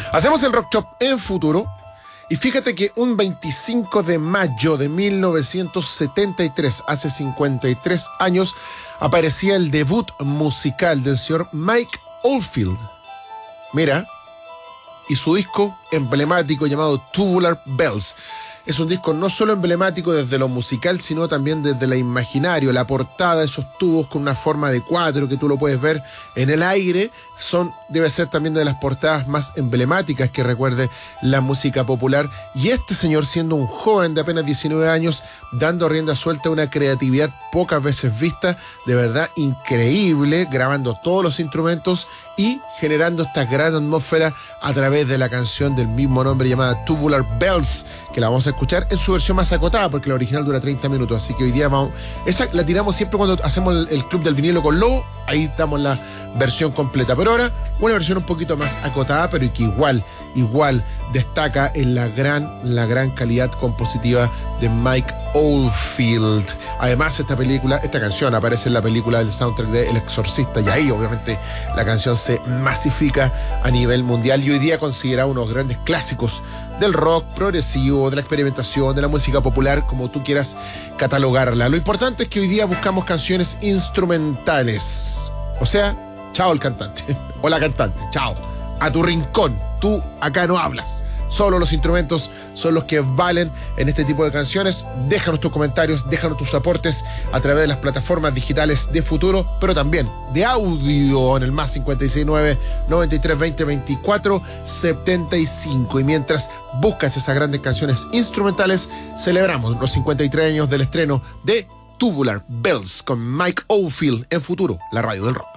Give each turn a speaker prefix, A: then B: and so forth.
A: Hacemos el Rock Shop en futuro. Y fíjate que un 25 de mayo de 1973, hace 53 años, aparecía el debut musical del señor Mike Oldfield. Mira, y su disco emblemático llamado Tubular Bells. Es un disco no solo emblemático desde lo musical, sino también desde lo imaginario. La portada, esos tubos con una forma de 4 que tú lo puedes ver en el aire, debe ser también de las portadas más emblemáticas que recuerde la música popular. Y este señor, siendo un joven de apenas 19 años, dando rienda suelta a una creatividad pocas veces vista, de verdad increíble, grabando todos los instrumentos y generando esta gran atmósfera a través de la canción del mismo nombre llamada Tubular Bells, que la vamos a escuchar en su versión más acotada, porque la original dura 30 minutos, así que hoy día esa la tiramos siempre cuando hacemos el Club del Vinilo con Lobo, ahí damos la versión completa, pero ahora una versión un poquito más acotada, pero que igual destaca en la gran calidad compositiva de Mike Oldfield. Además, esta canción aparece en la película del soundtrack de El Exorcista, y ahí obviamente la canción se masifica a nivel mundial y hoy día considerada uno de los grandes clásicos del rock progresivo, de la experimentación, de la música popular, como tú quieras catalogarla. Lo importante es que hoy día buscamos canciones instrumentales. O sea, chao el cantante o la cantante, chao, a tu rincón, tú acá no hablas. Solo los instrumentos son los que valen en este tipo de canciones. Déjanos tus comentarios, déjanos tus aportes a través de las plataformas digitales de Futuro, pero también de audio en el más 569 93 20 24 75. Y mientras buscas esas grandes canciones instrumentales, celebramos los 53 años del estreno de Tubular Bells con Mike Oldfield en Futuro, la radio del rock.